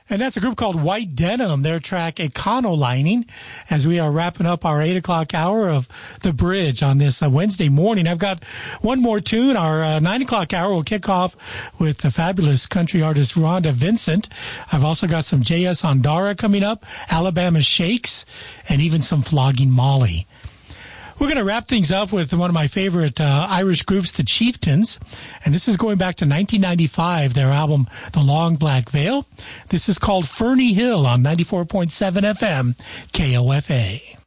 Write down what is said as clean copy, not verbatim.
And that's a group called White Denim, their track Econolining, as we are wrapping up our 8 o'clock hour of The Bridge on this Wednesday morning. I've got one more tune. Our 9 o'clock hour will kick off with the fabulous country artist Rhonda Vincent. I've also got some J.S. Ondara coming up, Alabama Shakes, and even some Flogging Molly. We're going to wrap things up with one of my favorite Irish groups, the Chieftains. And this is going back to 1995, their album, The Long Black Veil. This is called Ferny Hill on 94.7 FM, KOFA.